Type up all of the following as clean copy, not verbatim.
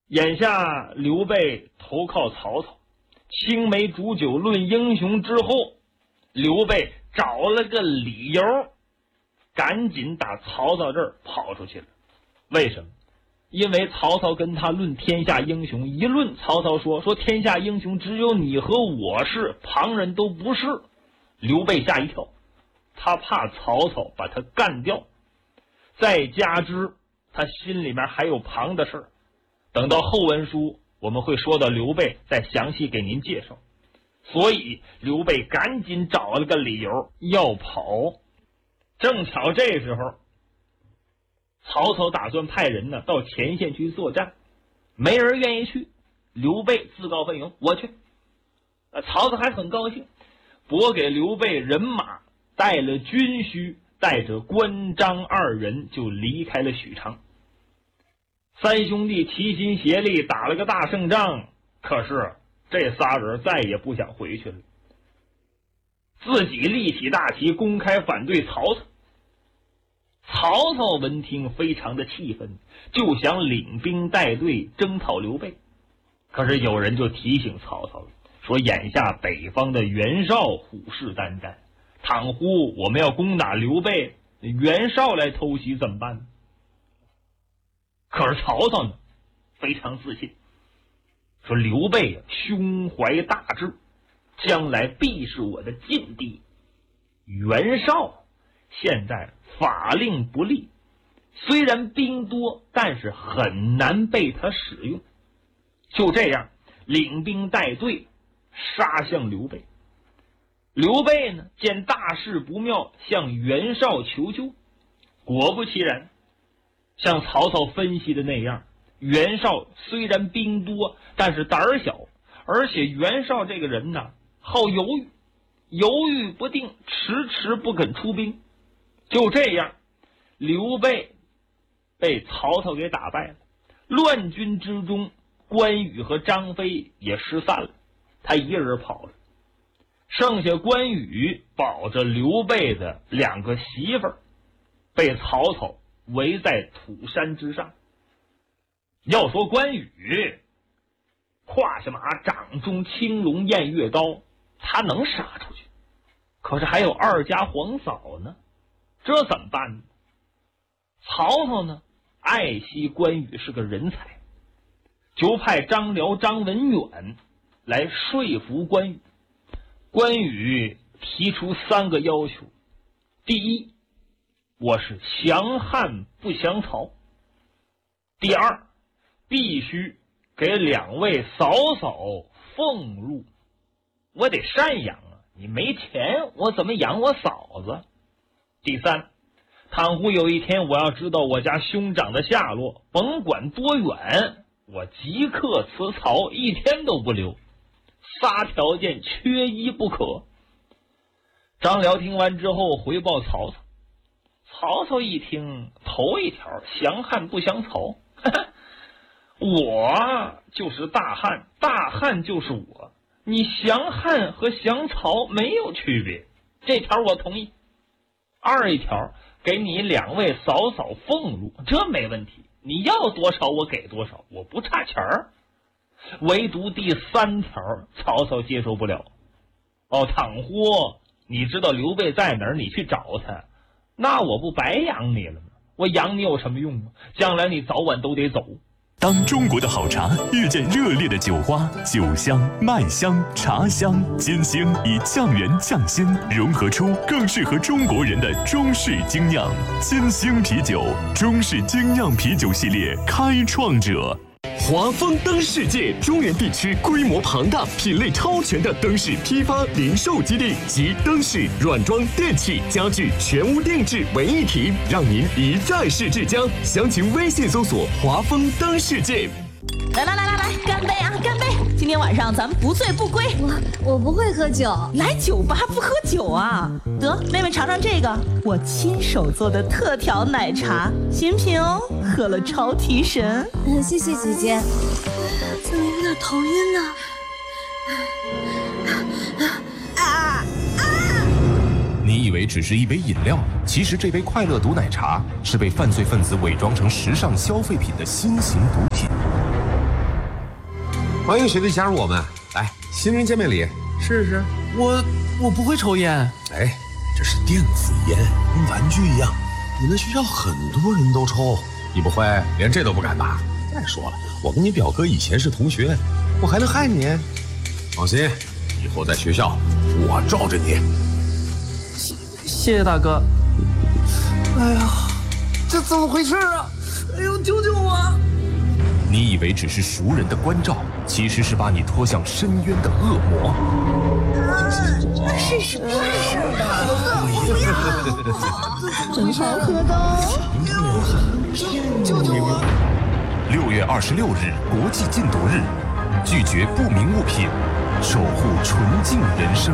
眼下刘备投靠曹操，青梅煮酒论英雄之后，刘备找了个理由，赶紧打曹操这儿跑出去了。为什么？因为曹操跟他论天下英雄，一论曹操说天下英雄只有你和我是，旁人都不是。刘备吓一跳，他怕曹操把他干掉，再加之他心里面还有旁的事儿。等到后文书我们会说到刘备，再详细给您介绍。所以刘备赶紧找了个理由要跑。正巧这时候曹操打算派人呢到前线去作战，没人愿意去。刘备自告奋勇，我去。曹操还很高兴，拨给刘备人马，带了军需，带着关张二人就离开了许昌。三兄弟齐心协力打了个大胜仗，可是这仨人再也不想回去了，自己立起大旗公开反对曹操。曹操闻听非常的气愤，就想领兵带队征讨刘备。可是有人就提醒曹操了，说眼下北方的袁绍虎视眈眈，倘乎我们要攻打刘备，袁绍来偷袭怎么办？可是曹操呢非常自信，说刘备胸怀大志，将来必是我的劲敌。袁绍现在法令不利，虽然兵多，但是很难被他使用。就这样领兵带队杀向刘备。刘备呢见大事不妙，向袁绍求救。果不其然，像曹操分析的那样，袁绍虽然兵多，但是胆儿小，而且袁绍这个人呢好犹豫，犹豫不定，迟迟不肯出兵。就这样，刘备被曹操给打败了。乱军之中，关羽和张飞也失散了，他一人跑了。剩下关羽保着刘备的两个媳妇儿，被曹操围在土山之上。要说关羽胯下马，掌中青龙偃月刀，他能杀出去，可是还有二家皇嫂呢，这怎么办呢？曹操呢爱惜关羽是个人才，就派张辽、张文远来说服关羽。关羽提出3个要求：第一，我是降汉不降曹；第二，必须给2位嫂嫂俸禄，我得赡养啊，你没钱我怎么养我嫂子？第三，倘乎有一天我要知道我家兄长的下落，甭管多远，我即刻辞曹，1天都不留。3条件缺一不可。张辽听完之后回报曹操，曹操一听，头一条降汉不降曹，我就是大汉，大汉就是我，你降汉和降曹没有区别，这条我同意。二一条，给你2位嫂嫂俸禄，这没问题，你要多少我给多少，我不差钱儿。唯独第3条曹操接受不了。倘乎你知道刘备在哪儿，你去找他，那我不白养你了吗？我养你有什么用啊？将来你早晚都得走。 当中国的好茶遇见热烈的酒花，酒香、麦香、茶香、金星以匠人匠心融合出更适合中国人的中式精酿。金星啤酒，中式精酿啤酒系列开创者。华丰灯世界中原地区规模庞大、品类超全的灯饰批发零售基地，集灯饰、软装、电器、家具全屋定制为一体，让您一站式至江。详情微信搜索华丰灯世界。 来，干杯啊，干杯！今天晚上咱们不醉不归。 我不会喝酒， 来酒吧不喝酒啊？得，妹妹尝尝这个，我亲手做的特调奶茶，新品哦，喝了超提神。 谢谢姐姐。怎么有点头晕呢？ 你以为只是一杯饮料，其实这杯快乐毒奶茶是被犯罪分子伪装成时尚消费品的新型毒品。 欢迎学弟加入我们，来，新人见面礼， 试试。我不会抽烟。 哎，这是电子烟，跟玩具一样，你们学校很多人都抽，你不会连这都不敢吧？再说了，我跟你表哥以前是同学，我还能害你？放心，以后在学校我罩着你。 谢谢大哥。哎呀，这怎么回事啊？哎呦，救救我！ 你以为只是熟人的关照，其实是把你拖向深渊的恶魔。 试试， 真好喝的。 救救我 ！6月26日，国际禁毒日，拒绝不明物品，守护纯净人生。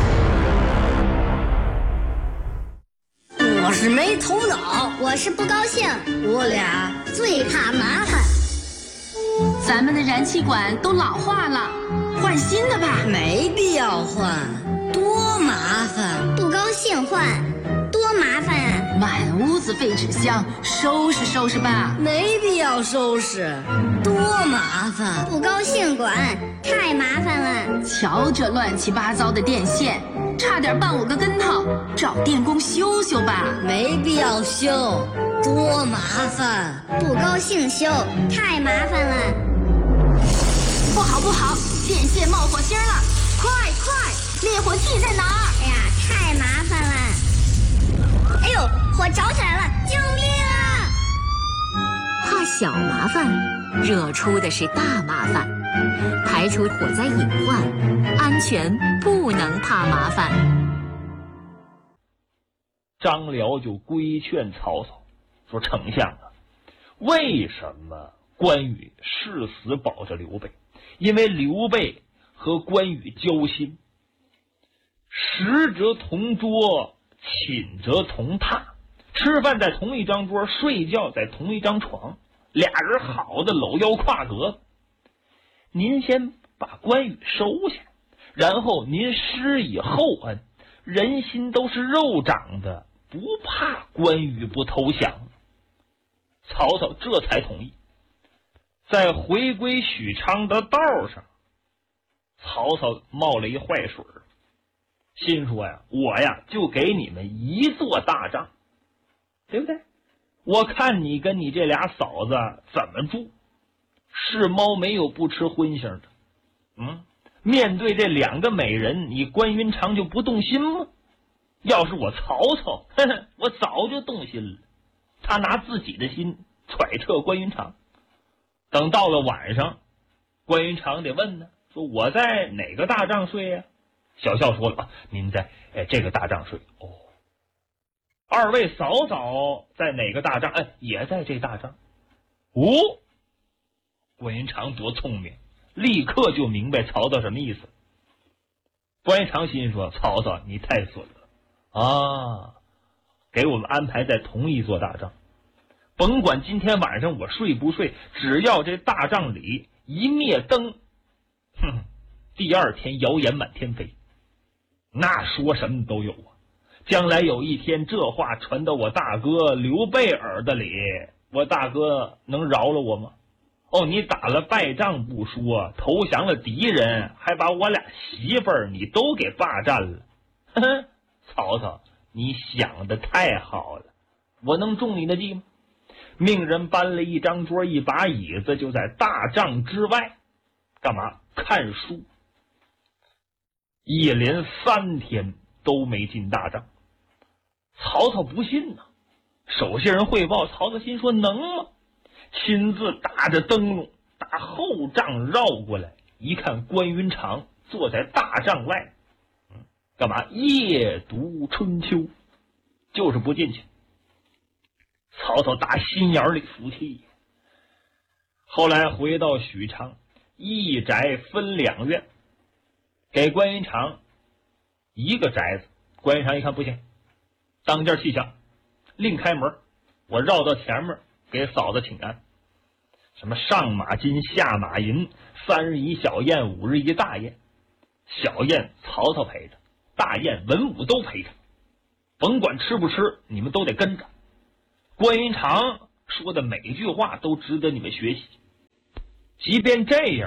我是没头脑， 我是不高兴， 我俩最怕麻烦。 咱们的燃气管都老化了，换新的吧。 没必要换，多麻烦。 不高兴换，多麻烦啊！ 满屋子废纸箱，收拾收拾吧。 没必要收拾，多麻烦。 不高兴管，太麻烦了。 瞧这乱七八糟的电线，差点绊我个跟头，找电工修修吧。 没必要修，多麻烦。 不高兴修，太麻烦了。 不好不好，电线冒火星了！快快，灭火器在哪儿？ 哎呀，太麻烦了！哎呦，火着起来了，救命啊！ 怕小麻烦，惹出的是大麻烦。排除火灾隐患，安全不能怕麻烦。 张辽就规劝曹操说：“丞相啊，为什么关羽誓死保着刘备？因为刘备和关羽交心，食则同桌，寝则同榻，吃饭在同一张桌，睡觉在同一张床，俩人好的搂腰挎胳。您先把关羽收下，然后您施以厚恩，人心都是肉长的，不怕关羽不投降。”曹操这才同意。在回归许昌的道上，曹操冒了一坏水，心说呀，我呀就给你们一座大帐，对不对？我看你跟你这俩嫂子怎么住，是猫没有不吃荤腥的。面对这两个美人，你关云长就不动心吗？要是我曹操，我早就动心了。他拿自己的心揣测关云长。等到了晚上，关云长得问呢，说我在哪个大帐睡呀？小校说了，您在这个大帐睡。哦，二位嫂嫂在哪个大帐？也在这大帐。哦，关云长多聪明，立刻就明白曹操什么意思。关云长心说，曹操你太损了啊，给我们安排在同一座大帐。甭管今天晚上我睡不睡，只要这大帐里一灭灯，第二天谣言满天飞，那说什么都有啊。将来有一天这话传到我大哥刘备耳朵里，我大哥能饶了我吗？你打了败仗不说，投降了敌人，还把我俩媳妇儿你都给霸占了。曹操，你想的太好了，我能中你的计吗？命人搬了一张桌一把椅子，就在大帐之外干嘛？看书。一连3天都没进大帐。曹操不信呢，手下人汇报，曹操心说能吗？亲自打着灯笼打后帐绕过来，一看关云长坐在大帐外，干嘛？夜读春秋，就是不进去。曹操打心眼里服气。后来回到许昌，一宅分2院，给关云长一个宅子。关云长一看不行，当家气象，另开门，我绕到前面给嫂子请安。什么上马金下马银，3日一小宴，5日一大宴。小宴曹操陪着，大宴文武都陪着，甭管吃不吃，你们都得跟着。关云长说的每句话都值得你们学习。即便这样，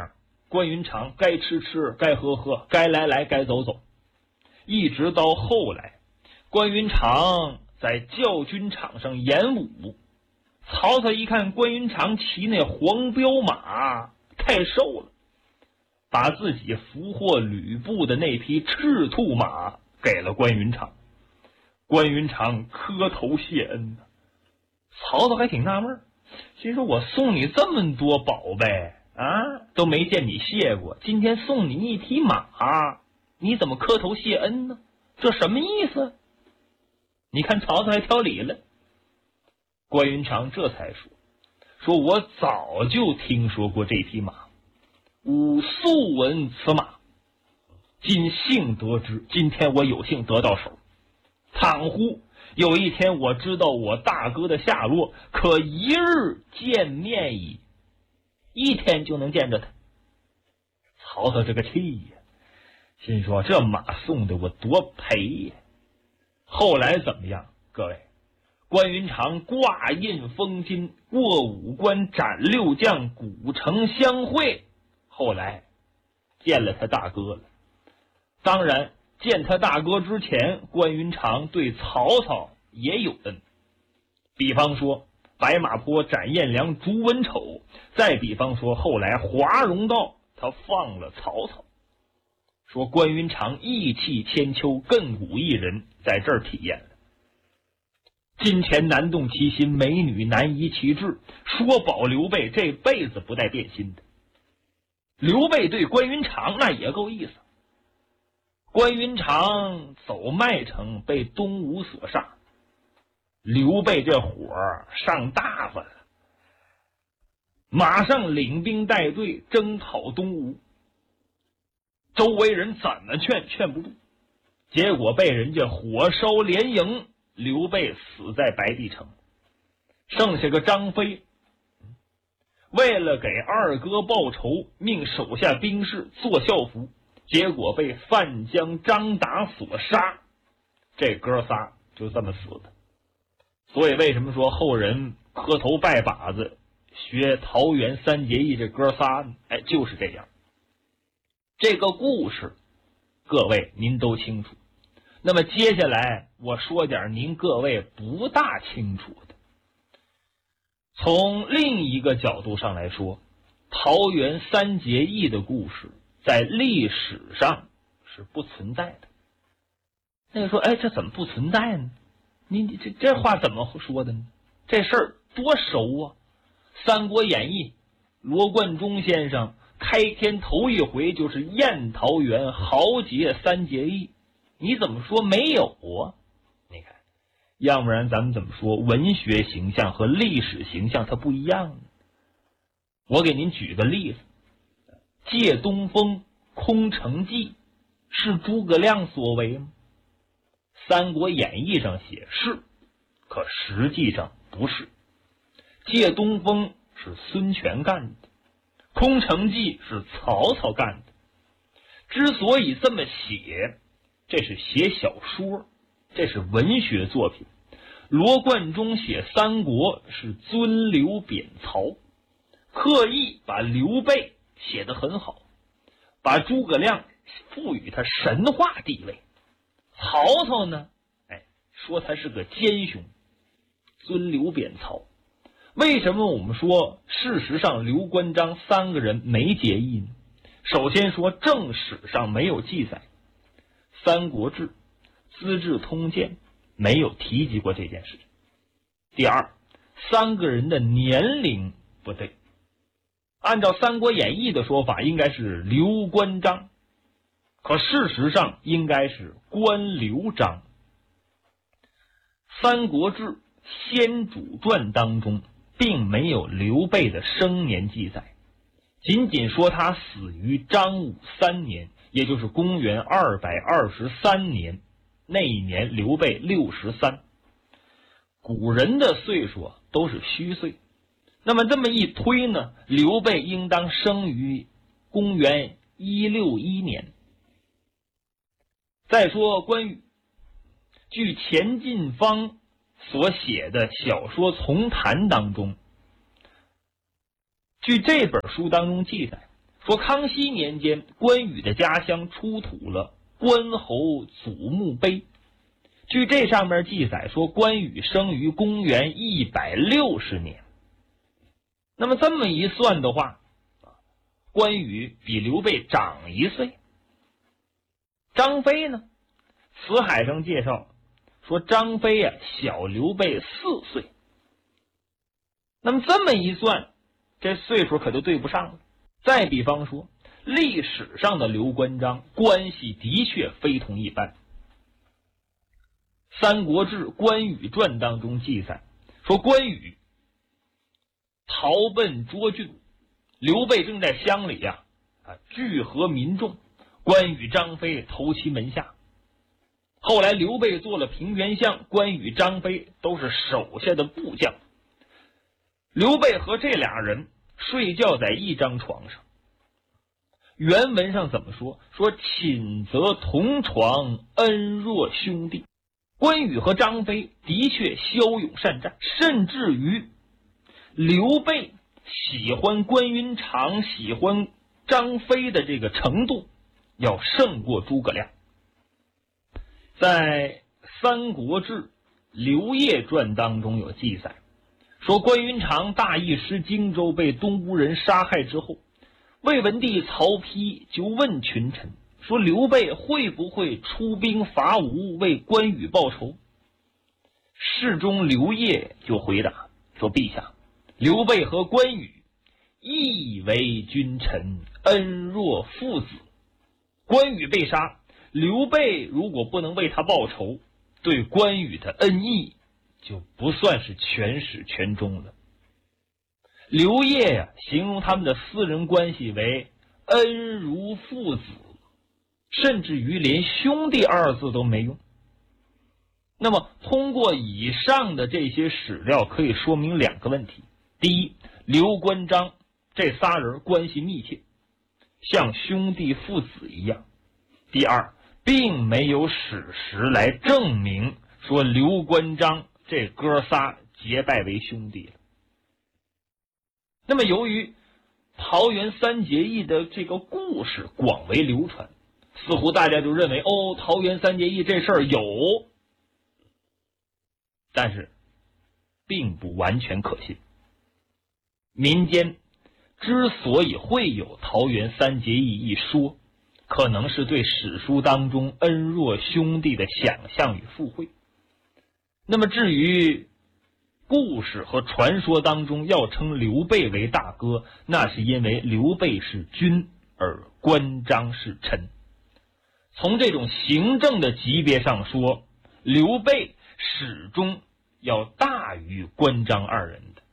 关云长该吃吃，该喝喝，该来来，该走走。一直到后来，关云长在教军场上演武，曹操一看关云长骑那黄骠马太瘦了，把自己俘获吕布的那匹赤兔马给了关云长。关云长磕头谢恩。曹操还挺纳闷，心说我送你这么多宝贝啊，都没见你谢过，今天送你一匹马，你怎么磕头谢恩呢？这什么意思？你看曹操还挑理了。关云长这才说我早就听说过这匹马，吾素闻此马，今幸得知，今天我有幸得到手。倘乎有一天我知道我大哥的下落，可一日见面矣，一天就能见着他。曹操这个气呀，心说这马送的我多赔呀。后来怎么样？各位，关云长挂印封金，过五关斩六将，古城相会，后来见了他大哥了。当然见他大哥之前，关云长对曹操也有恩，比方说白马坡斩颜良、诛文丑，再比方说后来华容道他放了曹操。说关云长义气千秋，亘古一人，在这儿体验了。金钱难动其心，美女难移其志，说保刘备这辈子不带变心的。刘备对关云长那也够意思。关云长走麦城被东吴所杀，刘备这火上大发了，马上领兵带队征讨东吴。周围人怎么劝不住，结果被人家火烧连营，刘备死在白帝城。剩下个张飞，为了给二哥报仇，命手下兵士做校服，结果被范江、张达所杀。这哥仨就这么死的。所以为什么说后人磕头拜把子学桃园三结义这哥仨呢？就是这样。这个故事各位您都清楚，那么接下来我说点您各位不大清楚的。从另一个角度上来说，桃园三结义的故事在历史上是不存在的。那个说这怎么不存在呢？你这话怎么说的呢？这事儿多熟啊，三国演义罗贯中先生开篇头一回就是宴桃园，豪杰三结义，你怎么说没有啊？你看，要不然咱们怎么说文学形象和历史形象它不一样呢？我给您举个例子，借东风、空城计是诸葛亮所为吗？三国演义上写是，可实际上不是。借东风是孙权干的，空城计是曹操干的。之所以这么写，这是写小说，这是文学作品。罗贯中写三国是尊刘贬曹，刻意把刘备写得很好，把诸葛亮赋予他神话地位。曹操呢，说他是个奸雄，尊刘贬曹。为什么我们说事实上刘关张三个人没结义呢？首先说正史上没有记载，三国志、资治通鉴没有提及过这件事。第二，三个人的年龄不对，按照三国演义的说法应该是刘关张，可事实上应该是关刘张。三国志先主传当中并没有刘备的生年记载，仅仅说他死于张武3年，也就是公元223年，那一年刘备63。古人的岁数都是虚岁，那么这么一推呢，刘备应当生于公元161年。再说关羽，据钱进芳所写的小说《丛谈》当中，据这本书当中记载， 说康熙年间，关羽的家乡出土了关侯祖墓碑。据这上面记载说，关羽生于公元160年。那么这么一算的话，关羽比刘备长1岁。张飞呢，辞海上介绍说张飞小刘备4岁。那么这么一算，这岁数可就对不上了。再比方说，历史上的刘关张关系的确非同一般。《三国志·关羽传》当中记载说，关羽逃奔涿郡，刘备正在乡里聚合民众，关羽、张飞投其门下。后来刘备做了平原相，关羽、张飞都是手下的部将。刘备和这俩人睡觉在一张床上。原文上怎么说？说寝则同床，恩若兄弟。关羽和张飞的确骁勇善战，甚至于刘备喜欢关云长、喜欢张飞的这个程度要胜过诸葛亮。在《三国志·刘烨传》当中有记载，说关云长大意失荆州，被东吴人杀害之后，魏文帝曹丕就问群臣说，刘备会不会出兵伐吴，为关羽报仇？侍中刘烨就回答说，陛下，刘备和关羽亦为君臣，恩若父子。关羽被杀，刘备如果不能为他报仇，对关羽的恩义就不算是全始全终了。刘烨形容他们的私人关系为恩如父子，甚至于连兄弟2字都没用。那么通过以上的这些史料可以说明2个问题。第一，刘关张这仨人关系密切，像兄弟父子一样。第二，并没有史实来证明说刘关张这哥仨结拜为兄弟了。那么由于桃园三结义的这个故事广为流传，似乎大家就认为桃园三结义这事儿有，但是并不完全可信。民间之所以会有桃园三结义一说，可能是对史书当中恩若兄弟的想象与附会。那么至于故事和传说当中要称刘备为大哥，那是因为刘备是君，而关张是臣。从这种行政的级别上说，刘备始终要大于关张2人的。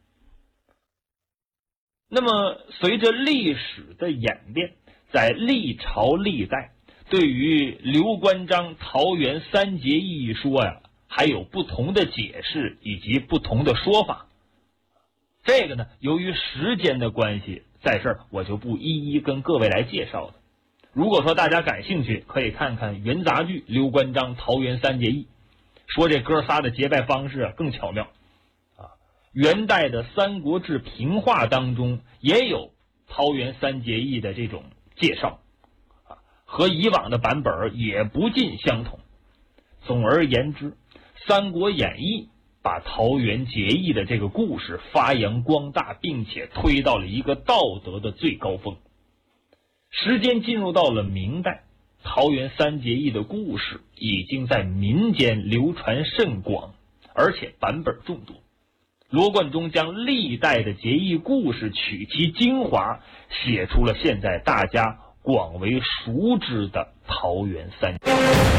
那么随着历史的演变，在历朝历代对于刘关张桃园三结义一说还有不同的解释以及不同的说法。这个呢，由于时间的关系，在这儿我就不一一跟各位来介绍了。如果说大家感兴趣，可以看看元杂剧《刘关张桃园三结义》，说这哥仨的结拜方式更巧妙。元代的《三国志平话》当中也有桃园三结义的这种介绍，和以往的版本也不尽相同。总而言之，《三国演义》把桃园结义的这个故事发扬光大，并且推到了一个道德的最高峰。时间进入到了明代，桃园三结义的故事已经在民间流传甚广，而且版本众多。罗贯中将历代的结义故事取其精华，写出了现在大家广为熟知的桃园三结义。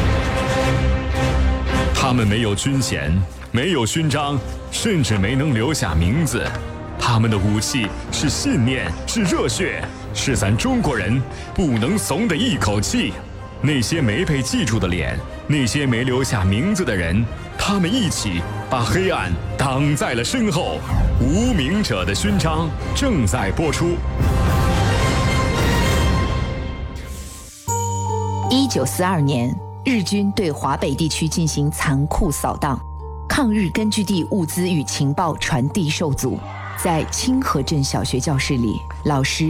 他们没有军衔，没有勋章，甚至没能留下名字。他们的武器是信念，是热血，是咱中国人不能怂的一口气。那些没被记住的脸，那些没留下名字的人，他们一起把黑暗挡在了身后。无名者的勋章正在播出。 1942年，日军对华北地区进行残酷扫荡，抗日根据地物资与情报传递受阻。在清河镇小学教室里，老师